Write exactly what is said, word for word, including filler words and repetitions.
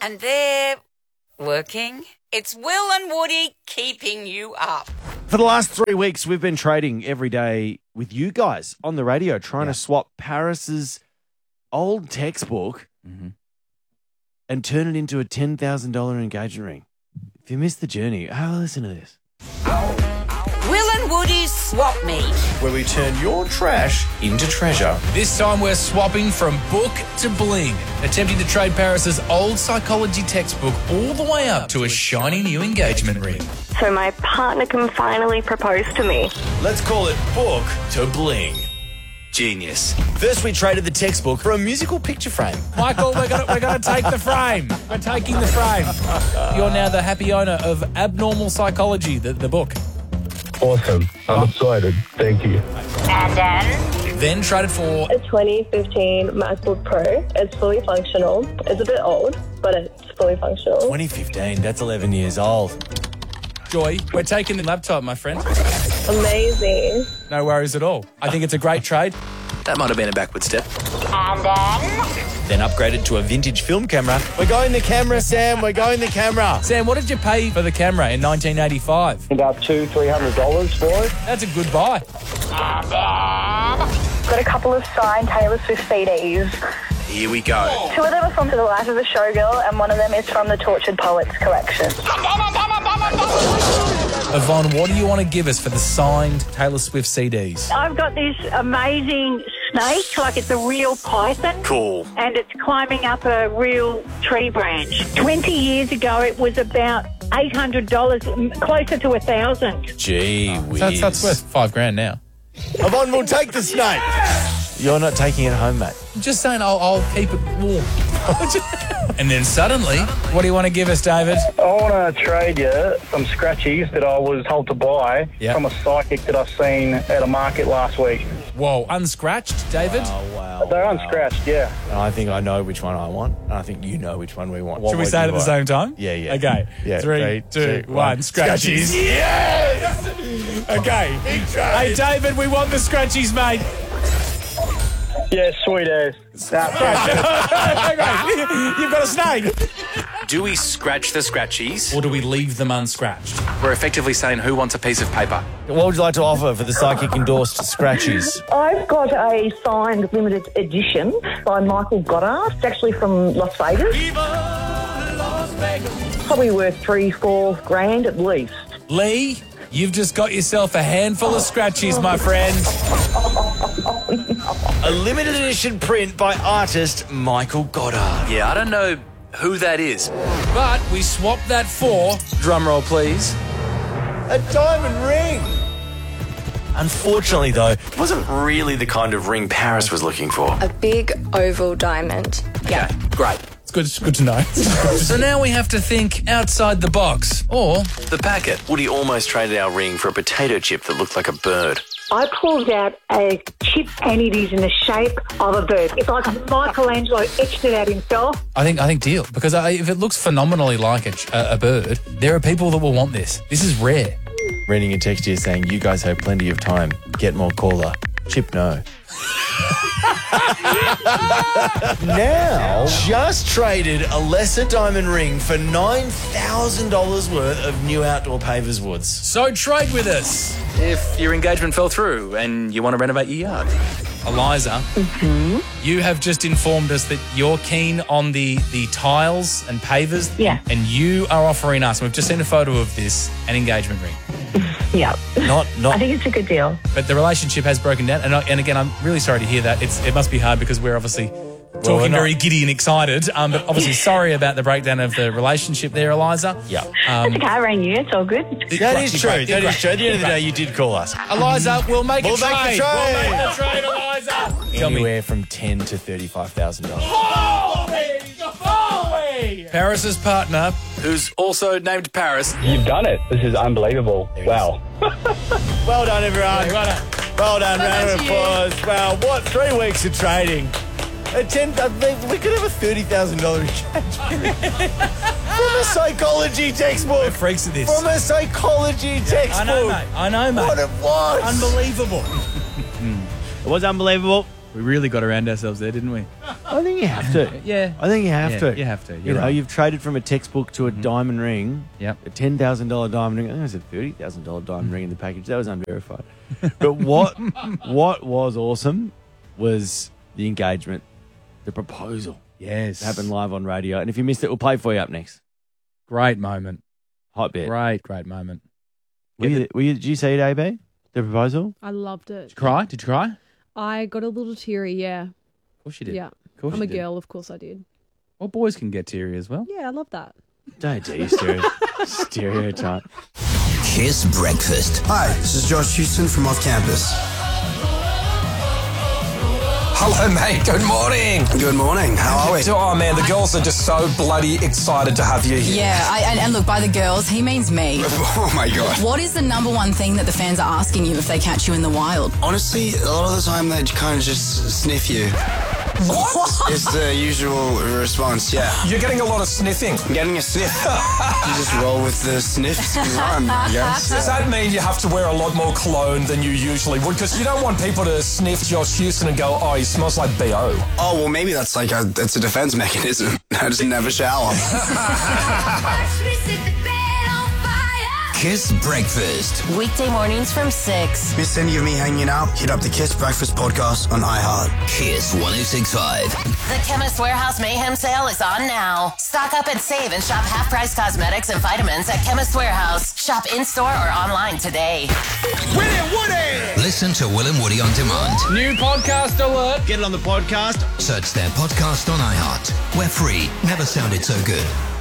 And they're working. It's Will and Woody keeping you up. For the last three weeks, we've been trading every day with you guys on the radio, trying Yeah. to swap Paris's old textbook Mm-hmm. and turn it into a ten thousand dollars engagement ring. If you missed the journey, have a listen to this. Will and Woody's Swap Meet. Where we turn your trash into treasure. This time we're swapping from book to bling, attempting to trade Paris's old psychology textbook all the way up to a shiny new engagement ring. So my partner can finally propose to me. Let's call it book to bling. Genius. First, we traded the textbook for a musical picture frame. Michael, we're gonna we're gonna take the frame. We're taking the frame. You're now the happy owner of Abnormal Psychology, the, the book. Awesome. I'm excited. Thank you. And then? Then traded for A twenty fifteen MacBook Pro. It's fully functional. It's a bit old, but it's fully functional. twenty fifteen, that's eleven years old. Joy. We're taking the laptop, my friend. Amazing. No worries at all. I think it's a great trade. That might have been a backward step. And then? Then upgraded to a vintage film camera. We're going the camera, Sam. We're going the camera. Sam, what did you pay for the camera in nineteen eighty-five? About two, three hundred dollars for it. That's a good buy. And then? Got a couple of signed Taylor Swift C Ds. Here we go. Two of them are from To the Life of a Showgirl, and one of them is from the Tortured Poets collection. Yvonne, what do you want to give us for the signed Taylor Swift C Ds? I've got this amazing snake, like it's a real python. Cool. And it's climbing up a real tree branch. twenty years ago, it was about eight hundred dollars, closer to one thousand dollars. Gee whiz. That's, that's worth five grand now. Yvonne, we'll take the snake. You're not taking it home, mate. I'm just saying I'll, I'll keep it warm. And then suddenly, what do you want to give us, David? I want to trade you some scratchies that I was told to buy Yeah. from a psychic that I've seen at a market last week. Whoa, unscratched, David? Oh, wow. They're wow. unscratched, yeah. I think I know which one I want, and I think you know which one we want. What Should we would say it you at the want? same time? Yeah, yeah. Okay. Yeah, Three, two, one. Scratchies. Yes! Okay. Hey, David, we want the scratchies, mate. Yeah, sweet ass. Okay. You've got a snake. Do we scratch the scratchies? Or do we leave them unscratched? We're effectively saying who wants a piece of paper. What would you like to offer for the psychic endorsed scratchies? I've got a signed limited edition by Michael Goddard. It's actually from Las Vegas. Probably worth three, four grand at least. Lee, you've just got yourself a handful of scratchies, my friend. A limited edition print by artist Michael Goddard. Yeah, I don't know who that is. But we swapped that for... Drum roll, please. A diamond ring. Unfortunately, though, it wasn't really the kind of ring Paris was looking for. A big oval diamond. Yeah. Great. It's good, it's good to know. So now we have to think outside the box. Or... The packet. Woody almost traded our ring for a potato chip that looked like a bird. I pulled out a chip and it is in the shape of a bird. It's like Michelangelo etched it out himself. I think I think deal. Because I, if it looks phenomenally like a, a bird, there are people that will want this. This is rare. Reading a text here saying, you guys have plenty of time. Get more caller. Chip no. Now, just traded a lesser diamond ring for nine thousand dollars worth of new outdoor pavers woods. So trade with us. If your engagement fell through and you want to renovate your yard. Eliza, you have just informed us that you're keen on the, the tiles and pavers. Yeah. And you are offering us, and we've just seen a photo of this, an engagement ring. Yeah. Not, I not. think it's a good deal. But the relationship has broken down. And, I, and again, I'm really sorry to hear that. It's It must be hard because we're obviously talking we're not- very giddy and excited. Um, but obviously sorry about the breakdown of the relationship there, Eliza. Yeah. Um, It's okay, I rang you. It's all good. That is true. That is true. At the end of the day, you did call us. Eliza, we'll make We'll a make the trade. trade. We'll make the trade, Eliza. Tell me. Anywhere from ten to thirty-five thousand dollars. Paris's partner. Who's also named Paris. You've done it. This is unbelievable. Wow. Well done, everyone. Well done. Round of applause. Wow, what? Three weeks of trading. A ten, I think we could have a thirty thousand dollars engagement from a psychology textbook. We're freaks of this. From a psychology textbook. I know, mate. I know, mate. What it was. Unbelievable. It was unbelievable. We really got around ourselves there, didn't we? I think you have to. Yeah. I think you have Yeah, to. you have to. You You're know, right. you've traded from a textbook to a diamond ring. Yep. A ten thousand dollars diamond ring. I think there's a thirty thousand dollars diamond ring in the package. That was unverified. But what what was awesome was the engagement, the proposal. Yes. It happened live on radio. And if you missed it, we'll play for you up next. Great moment. Hot bit. Great, great moment. Were you, were you, did you see it, A B? The proposal? I loved it. Did you cry? Did you cry? Of I got a little teary, yeah. course you did. Yeah. Of course I'm you a did. girl, of course I did. Well, boys can get teary as well. Yeah, I love that. Don't do you stereo- stereotype. Kiss Breakfast. Hi, this is Josh Houston from off campus. Hello, mate. Good morning. Good morning. How are we? Oh, man, the girls are just so bloody excited to have you here. Yeah, I, and, and look, by the girls, he means me. Oh, my God. What is the number one thing that the fans are asking you if they catch you in the wild? Honestly, a lot of the time they kind of just sniff you. What? It's the usual response, yeah. You're getting a lot of sniffing. I'm getting a sniff. You just roll with the sniffs and run, I guess. Does that mean you have to wear a lot more cologne than you usually would? Because you don't want people to sniff Josh Houston and go, oh, he smells like B O. Oh, well, maybe that's like a, it's a defense mechanism. I just never shower. Kiss Breakfast. Weekday mornings from six. Miss any of me hanging out? Hit up the Kiss Breakfast podcast on iHeart. Kiss one oh six point five. The Chemist Warehouse Mayhem sale is on now. Stock up and save and shop half-price cosmetics and vitamins at Chemist Warehouse. Shop in-store or online today. Will and Woody! Listen to Will and Woody on demand. New podcast alert. Get it on the podcast. Search their podcast on iHeart. We're free. Never sounded so good.